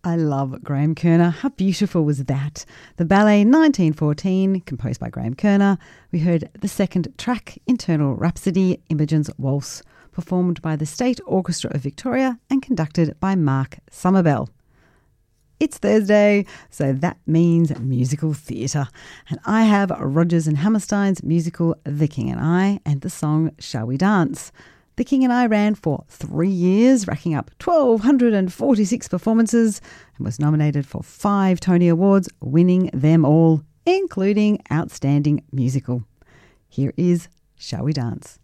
I love Graham Kerner. How beautiful was that? The ballet 1914, composed by Graham Kerner. We heard the second track, Internal Rhapsody, Imogen's Waltz, performed by the State Orchestra of Victoria and conducted by Mark Somervell. It's Thursday, so that means musical theatre. And I have Rodgers and Hammerstein's musical The King and I and the song Shall We Dance? The King and I ran for 3 years, racking up 1,246 performances and was nominated for 5 Tony Awards, winning them all, including Outstanding Musical. Here is Shall We Dance?